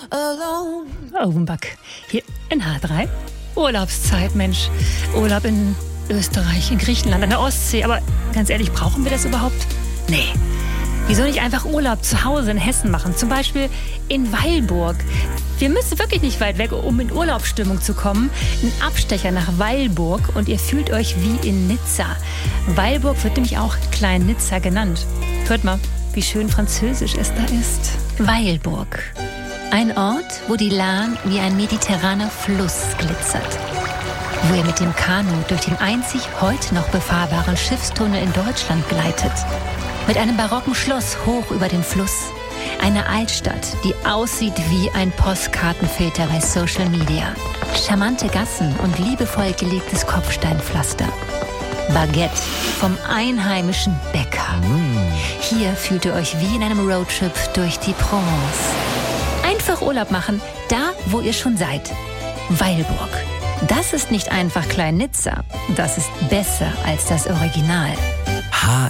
alone. Offenbach, hier in H3. Urlaubszeit, Mensch. Urlaub in Österreich, in Griechenland, an der Ostsee. Aber ganz ehrlich, brauchen wir das überhaupt? Nee. Wieso nicht einfach Urlaub zu Hause in Hessen machen? Zum Beispiel in Weilburg. Wir müssen wirklich nicht weit weg, um in Urlaubsstimmung zu kommen. Ein Abstecher nach Weilburg und ihr fühlt euch wie in Nizza. Weilburg wird nämlich auch Klein-Nizza genannt. Hört mal, wie schön französisch es da ist. Weilburg. Ein Ort, wo die Lahn wie ein mediterraner Fluss glitzert. Wo ihr mit dem Kanu durch den einzig heute noch befahrbaren Schiffstunnel in Deutschland gleitet. Mit einem barocken Schloss hoch über den Fluss. Eine Altstadt, die aussieht wie ein Postkartenfilter bei Social Media. Charmante Gassen und liebevoll gelegtes Kopfsteinpflaster. Baguette vom einheimischen Bäcker. Hier fühlt ihr euch wie in einem Roadtrip durch die Provence. Einfach Urlaub machen, da wo ihr schon seid. Weilburg. Das ist nicht einfach Klein-Nizza. Das ist besser als das Original. HR